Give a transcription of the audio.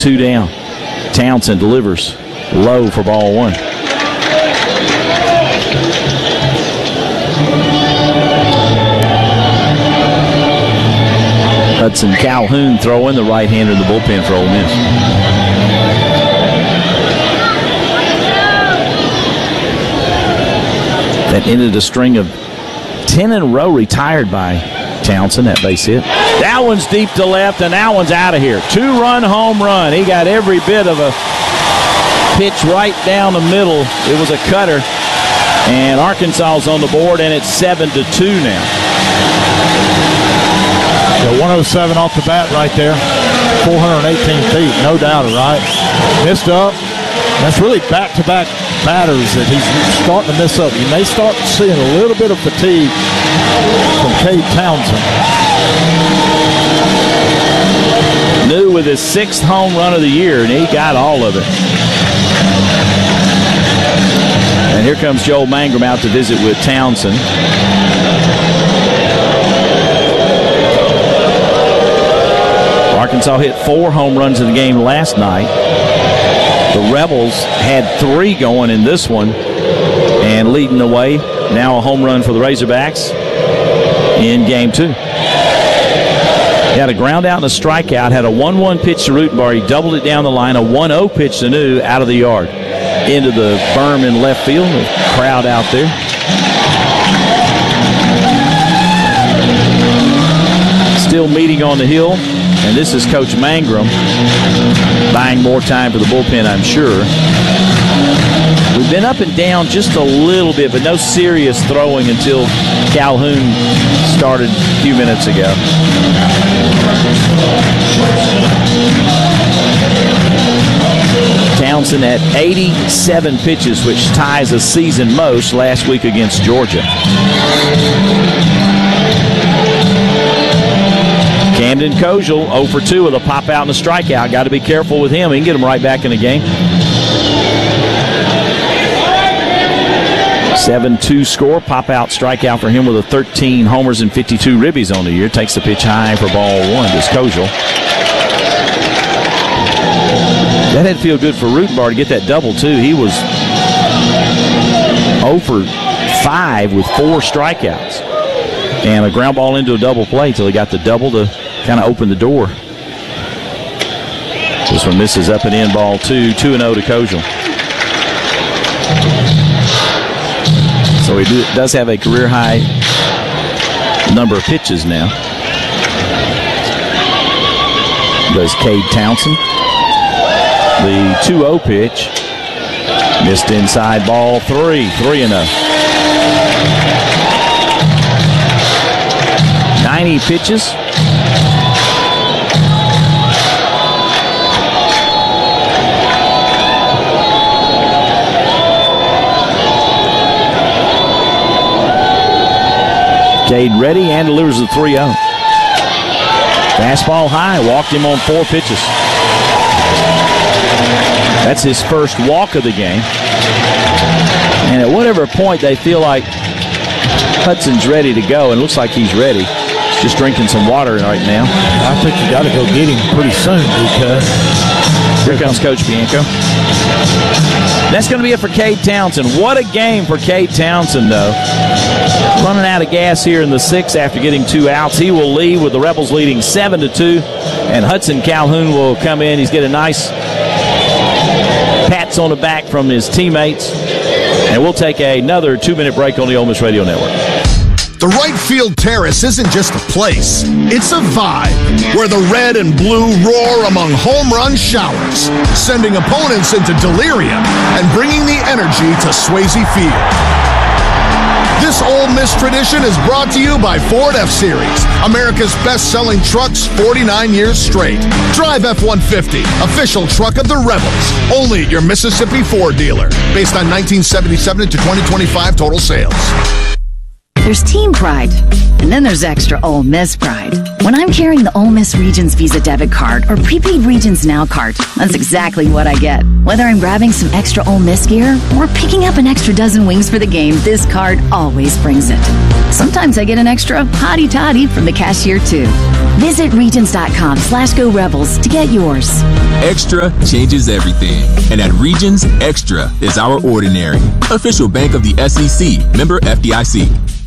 2 down. Townsend delivers low for ball 1. Hudson Calhoun throwing, the right-hander in the bullpen for Ole Miss. That ended a string of 10 in a row retired by Townsend, that base hit. That one's deep to left, and that one's out of here. 2-run home run. He got every bit of a pitch right down the middle. It was a cutter, and Arkansas's on the board, and it's 7-2 now. Yeah, 107 off the bat right there. 418 feet, no doubt, right? Missed up. That's really back-to-back batters that he's starting to miss up. You may start seeing a little bit of fatigue from Cade Townsend. New with his 6th home run of the year, and he got all of it. And here comes Joel Mangrum out to visit with Townsend. Arkansas hit 4 home runs in the game last night. The Rebels had 3 going in this one, and leading the way. Now a home run for the Razorbacks in game 2. He had a ground out and a strikeout, had a 1-1 pitch to Rutenbar. He doubled it down the line, a 1-0 pitch to New out of the yard. Into the berm in left field, the crowd out there. Still meeting on the hill. And this is Coach Mangrum buying more time for the bullpen, I'm sure. We've been up and down just a little bit, but no serious throwing until Calhoun started a few minutes ago. Townsend at 87 pitches, which ties a season most last week against Georgia. Camden Kojal 0 for 2 with a pop out and a strikeout. Got to be careful with him. He can get him right back in the game. 7-2 score. Pop out strikeout for him with a 13 homers and 52 ribbies on the year. Takes the pitch high for ball 1. This Kojal. That had to feel good for Rutenbar to get that double, too. He was 0 for 5 with 4 strikeouts. And a ground ball into a double play until he got the double to kind of open the door. This one misses up and in, ball 2. 2-0 to Kojal. So he does have a career-high number of pitches now. Does Cade Townsend. The 2-0 pitch. Missed inside, ball 3. 3-0. 90 pitches. Cade ready and delivers the 3-0. Fastball high, walked him on 4 pitches. That's his first walk of the game. And at whatever point they feel like Hudson's ready to go, and it looks like he's ready. Just drinking some water right now. I think you got to go get him pretty soon because here comes Coach Bianco. That's going to be it for Cade Townsend. What a game for Cade Townsend, though. Running out of gas here in the 6th after getting 2 outs. He will lead with the Rebels leading 7-2, and Hudson Calhoun will come in. He's getting nice pats on the back from his teammates. And we'll take another 2-minute break on the Ole Miss Radio Network. The right field terrace isn't just a place, it's a vibe where the red and blue roar among home run showers, sending opponents into delirium and bringing the energy to Swayze Field. This Ole Miss tradition is brought to you by Ford F-Series, America's best-selling trucks 49 years straight. Drive F-150, official truck of the Rebels, only at your Mississippi Ford dealer, based on 1977 to 2025 total sales. There's team pride, and then there's extra Ole Miss pride. When I'm carrying the Ole Miss Regions Visa debit card or prepaid Regions Now card, that's exactly what I get. Whether I'm grabbing some extra Ole Miss gear or picking up an extra dozen wings for the game, this card always brings it. Sometimes I get an extra hottie toddy from the cashier too. Visit Regions.com/Go Rebels to get yours. Extra changes everything. And at Regions, Extra is our ordinary. Official bank of the SEC. Member FDIC.